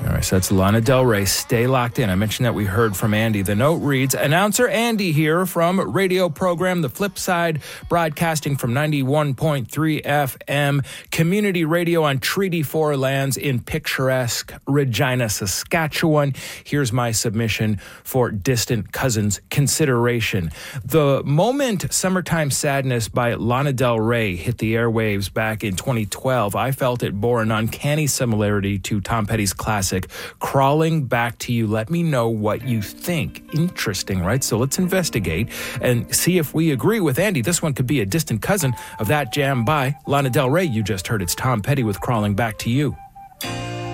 All right, so that's Lana Del Rey. Stay locked in. I mentioned that we heard from Andy. The note reads, announcer Andy here from radio program The Flip Side, broadcasting from 91.3 FM, community radio on Treaty 4 lands in picturesque Regina, Saskatchewan. Here's my submission for distant cousins consideration. The moment Summertime Sadness by Lana Del Rey hit the airwaves back in 2012, I felt it bore an uncanny similarity to Tom Petty's classic Crawling Back to You. Let me know what you think. Interesting, right? So let's investigate and see if we agree with Andy. This one could be a distant cousin of that jam by Lana Del Rey. You just heard it's Tom Petty with Crawling Back to You.